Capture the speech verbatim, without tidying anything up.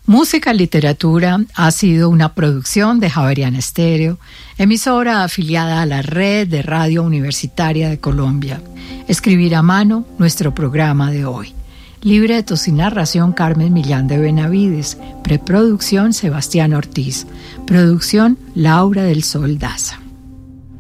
Música y Literatura ha sido una producción de Javeriana Estéreo, emisora afiliada a la Red de Radio Universitaria de Colombia. Escribir a mano, nuestro programa de hoy. Libretos y narración Carmen Millán de Benavides. Preproducción Sebastián Ortiz. Producción Laura del Sol Daza.